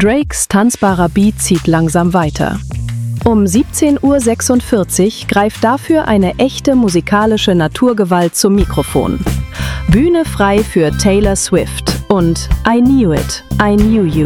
Drakes tanzbarer Beat zieht langsam weiter. Um 17:46 Uhr greift dafür eine echte musikalische Naturgewalt zum Mikrofon. Bühne frei für Taylor Swift und I Knew It, I Knew You.